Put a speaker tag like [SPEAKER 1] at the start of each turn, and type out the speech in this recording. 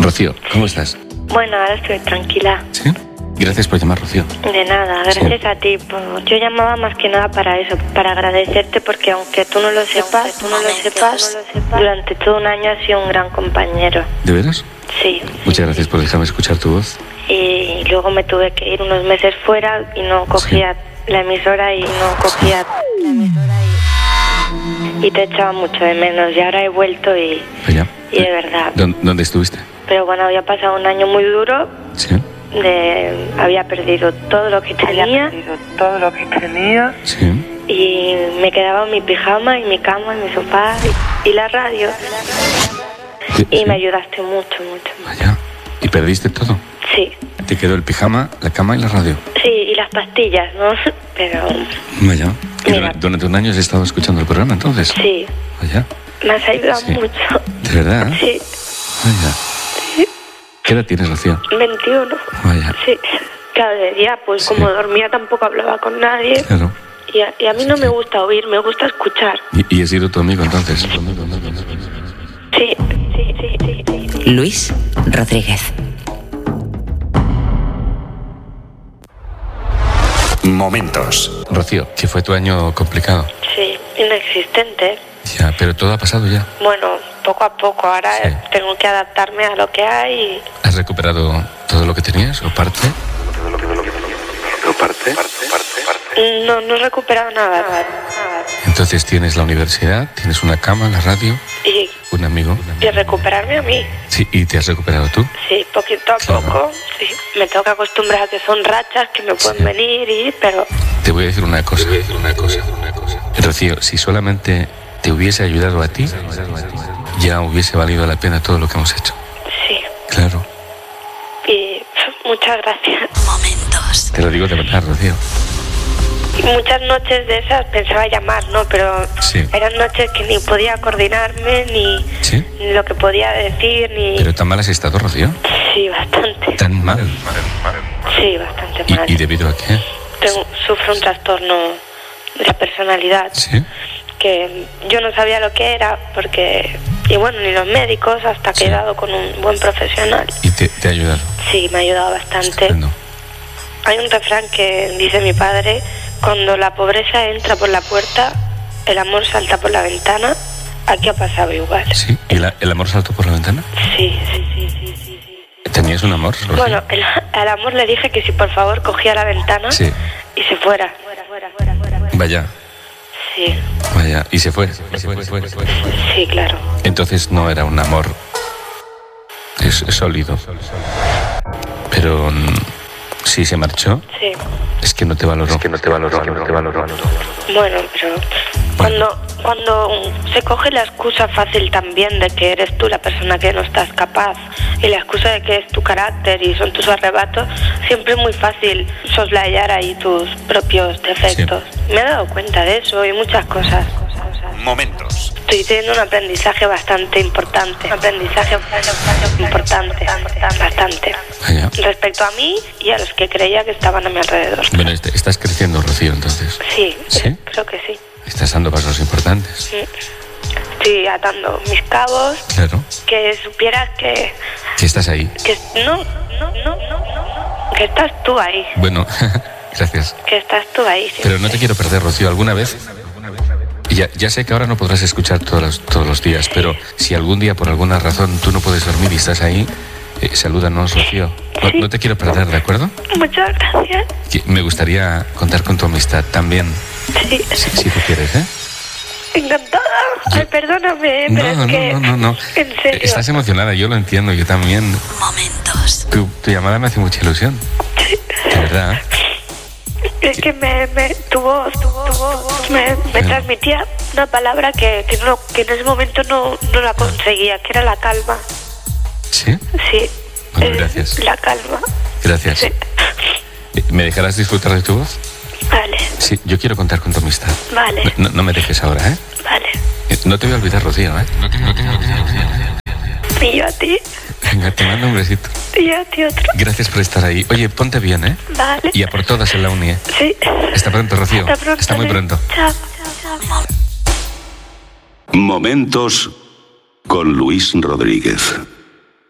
[SPEAKER 1] Rocío, ¿cómo estás?
[SPEAKER 2] Bueno, ahora estoy tranquila.
[SPEAKER 1] ¿Sí? Gracias por llamar, Rocío.
[SPEAKER 2] De nada, gracias a ti. Yo llamaba más que nada para eso, para agradecerte, porque aunque tú no lo sepas, durante todo un año has sido un gran compañero.
[SPEAKER 1] ¿De veras?
[SPEAKER 2] Sí.
[SPEAKER 1] Muchas gracias por dejarme escuchar tu voz.
[SPEAKER 2] Y luego me tuve que ir unos meses fuera y no cogía la emisora y te echaba mucho de menos. Y ahora he vuelto y de verdad.
[SPEAKER 1] ¿Dónde estuviste?
[SPEAKER 2] Pero bueno, había pasado un año muy duro.
[SPEAKER 1] Sí.
[SPEAKER 2] Había perdido todo lo que tenía.
[SPEAKER 1] Sí.
[SPEAKER 2] Y me quedaba mi pijama y mi cama y mi sofá y la radio. Y me ayudaste mucho.
[SPEAKER 1] Vaya. ¿Y perdiste todo?
[SPEAKER 2] Sí.
[SPEAKER 1] ¿Te quedó el pijama, la cama y la radio?
[SPEAKER 2] Sí, y las pastillas, ¿no? Pero...
[SPEAKER 1] Vaya. ¿Y durante un año has estado escuchando el programa, entonces?
[SPEAKER 2] Sí.
[SPEAKER 1] Vaya.
[SPEAKER 2] Me has ayudado mucho.
[SPEAKER 1] ¿De verdad?
[SPEAKER 2] Sí.
[SPEAKER 1] Vaya.
[SPEAKER 2] Sí.
[SPEAKER 1] ¿Qué edad tienes, Rocío?
[SPEAKER 2] 21.
[SPEAKER 1] Vaya.
[SPEAKER 2] Sí. Cada día, pues como dormía tampoco hablaba con nadie.
[SPEAKER 1] Claro.
[SPEAKER 2] Y a mí no me gusta oír, me gusta escuchar.
[SPEAKER 1] ¿Y he sido tu amigo entonces?
[SPEAKER 2] Sí.
[SPEAKER 3] Luis Rodríguez.
[SPEAKER 4] Momentos.
[SPEAKER 1] Rocío, ¿qué fue tu año complicado?
[SPEAKER 2] Sí, inexistente.
[SPEAKER 1] Ya, pero todo ha pasado ya.
[SPEAKER 2] Bueno, poco a poco. Ahora tengo que adaptarme a lo que hay.
[SPEAKER 1] ¿Has recuperado todo lo que tenías o parte?
[SPEAKER 2] No he recuperado nada.
[SPEAKER 1] Entonces tienes la universidad, tienes una cama, la radio,
[SPEAKER 2] Y
[SPEAKER 1] un amigo.
[SPEAKER 2] recuperarme a mí.
[SPEAKER 1] Sí, ¿y te has recuperado tú?
[SPEAKER 2] Sí, poquito a poco. Sí. Me tengo que acostumbrar a que son rachas que me pueden venir y pero...
[SPEAKER 1] Te voy a decir una cosa. Rocío, si solamente te hubiese ayudado a ti, ya hubiese valido la pena todo lo que hemos hecho.
[SPEAKER 2] Sí.
[SPEAKER 1] Claro.
[SPEAKER 2] Y muchas gracias.
[SPEAKER 3] Momentos.
[SPEAKER 1] Te lo digo de verdad, Rocío.
[SPEAKER 2] Y muchas noches de esas pensaba llamar, ¿no? Pero eran noches que ni podía coordinarme, ni lo que podía decir, ni...
[SPEAKER 1] ¿Pero tan mal has estado, Rocío?
[SPEAKER 2] Sí, bastante.
[SPEAKER 1] ¿Tan mal?
[SPEAKER 2] Sí, bastante mal.
[SPEAKER 1] ¿Y debido a qué?
[SPEAKER 2] Sufro un trastorno de la personalidad.
[SPEAKER 1] ¿Sí?
[SPEAKER 2] Que yo no sabía lo que era, porque... Y bueno, ni los médicos, hasta que he dado con un buen profesional.
[SPEAKER 1] ¿Y te ha ayudado?
[SPEAKER 2] Sí, me ha ayudado bastante.
[SPEAKER 1] Estupendo.
[SPEAKER 2] Hay un refrán que dice mi padre: cuando la pobreza entra por la puerta, el amor salta por la ventana. Aquí ha pasado igual.
[SPEAKER 1] ¿Sí? ¿Y el amor saltó por la ventana?
[SPEAKER 2] Sí.
[SPEAKER 1] ¿Tenías un amor, Rocío?
[SPEAKER 2] Bueno, al amor le dije que si por favor cogía la ventana y se fuera.
[SPEAKER 1] Vaya.
[SPEAKER 2] Sí.
[SPEAKER 1] Vaya, y se fue.
[SPEAKER 2] Sí, claro.
[SPEAKER 1] Entonces no era un amor sólido. Pero si se marchó, es que no te valoró.
[SPEAKER 2] Bueno, pero cuando se coge la excusa fácil también de que eres tú la persona que no estás capaz, y la excusa de que es tu carácter y son tus arrebatos, siempre es muy fácil soslayar ahí tus propios defectos. Me he dado cuenta de eso y muchas cosas.
[SPEAKER 4] Momentos.
[SPEAKER 2] Estoy teniendo un aprendizaje bastante importante. Bastante.
[SPEAKER 1] Vaya.
[SPEAKER 2] Respecto a mí y a los que creía que estaban a mi alrededor.
[SPEAKER 1] Bueno, estás creciendo, Rocío, entonces.
[SPEAKER 2] Sí, creo que sí.
[SPEAKER 1] Estás dando pasos importantes.
[SPEAKER 2] Estoy atando mis cabos.
[SPEAKER 1] Claro.
[SPEAKER 2] Que supieras que
[SPEAKER 1] estás ahí.
[SPEAKER 2] Que no. Que estás tú ahí.
[SPEAKER 1] Bueno, gracias.
[SPEAKER 2] Que estás tú ahí. Siempre.
[SPEAKER 1] Pero no te quiero perder, Rocío. ¿Alguna vez? Ya sé que ahora no podrás escuchar todos los días, pero si algún día por alguna razón tú no puedes dormir y estás ahí, salúdanos, Rocío. No te quiero perder, ¿de acuerdo?
[SPEAKER 2] Muchas gracias.
[SPEAKER 1] Me gustaría contar con tu amistad también.
[SPEAKER 2] Sí.
[SPEAKER 1] Si tú quieres, ¿eh?
[SPEAKER 2] Encantada. Ay, perdóname, pero es que...
[SPEAKER 1] No.
[SPEAKER 2] En serio.
[SPEAKER 1] Estás emocionada, yo lo entiendo, yo también.
[SPEAKER 3] Momentos.
[SPEAKER 1] Tu llamada me hace mucha ilusión. De verdad.
[SPEAKER 2] Es que tu voz me transmitía una palabra que en ese momento no la conseguía, que era la calma.
[SPEAKER 1] ¿Sí?
[SPEAKER 2] Sí.
[SPEAKER 1] Bueno, gracias.
[SPEAKER 2] La calma.
[SPEAKER 1] Gracias.
[SPEAKER 2] Sí.
[SPEAKER 1] ¿Me dejarás disfrutar de tu voz?
[SPEAKER 2] Vale.
[SPEAKER 1] Sí, yo quiero contar con tu amistad.
[SPEAKER 2] Vale.
[SPEAKER 1] No me dejes ahora, ¿eh?
[SPEAKER 2] Vale.
[SPEAKER 1] No te voy a olvidar, Rocío, ¿eh? No te voy a olvidar.
[SPEAKER 2] Y yo a ti.
[SPEAKER 1] Venga, te mando un besito.
[SPEAKER 2] Y yo a ti otro.
[SPEAKER 1] Gracias por estar ahí. Oye, ponte bien, ¿eh?
[SPEAKER 2] Vale.
[SPEAKER 1] Y a por todas en la uni, ¿eh?
[SPEAKER 2] Sí.
[SPEAKER 1] Hasta pronto, Rocío.
[SPEAKER 2] Hasta pronto.
[SPEAKER 1] Hasta muy pronto.
[SPEAKER 2] Chao.
[SPEAKER 4] Momentos con Luis Rodríguez.